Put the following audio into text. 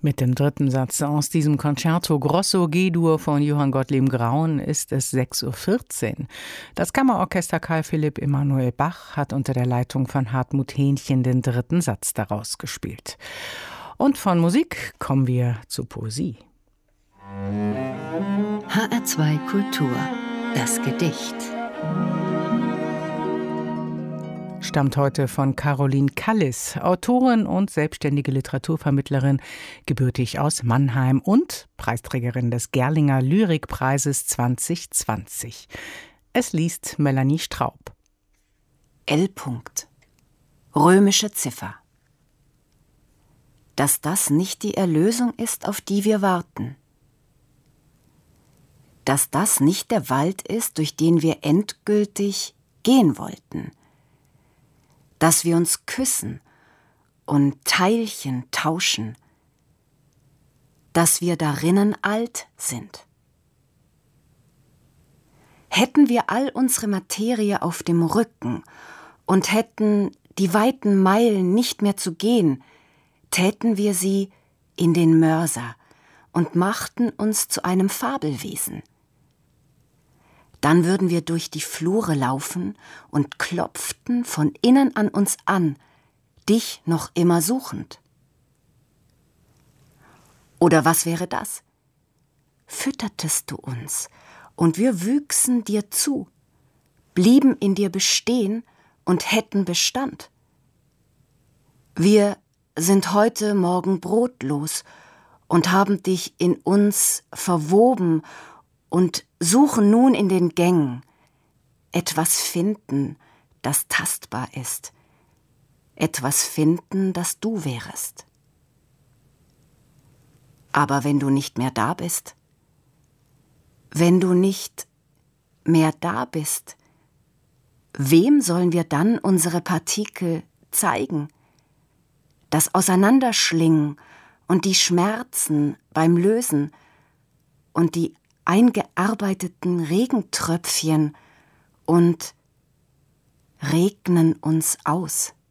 Mit dem dritten Satz aus diesem Concerto Grosso G-Dur von Johann Gottlieb Graun ist es 6:14 Uhr. Das Kammerorchester Carl Philipp Emanuel Bach hat unter der Leitung von Hartmut Hähnchen den dritten Satz daraus gespielt. Und von Musik kommen wir zur Poesie. HR2 Kultur, das Gedicht. Stammt heute von Caroline Kallis, Autorin und selbstständige Literaturvermittlerin, gebürtig aus Mannheim und Preisträgerin des Gerlinger Lyrikpreises 2020. Es liest Melanie Straub. L. Römische Ziffer. Dass das nicht die Erlösung ist, auf die wir warten. Dass das nicht der Wald ist, durch den wir endgültig gehen wollten. Dass wir uns küssen und Teilchen tauschen, dass wir darinnen alt sind. Hätten wir all unsere Materie auf dem Rücken und hätten die weiten Meilen nicht mehr zu gehen, täten wir sie in den Mörser und machten uns zu einem Fabelwesen. Dann würden wir durch die Flure laufen und klopften von innen an uns an, dich noch immer suchend. Oder was wäre das? Füttertest du uns und wir wüchsen dir zu, blieben in dir bestehen und hätten Bestand. Wir sind heute Morgen brotlos und haben dich in uns verwoben und suchen nun in den Gängen etwas finden, das tastbar ist, etwas finden, das du wärest. Aber wenn du nicht mehr da bist, wenn du nicht mehr da bist, wem sollen wir dann unsere Partikel zeigen? Das Auseinanderschlingen und die Schmerzen beim Lösen und die eingearbeiteten Regentröpfchen und regnen uns aus.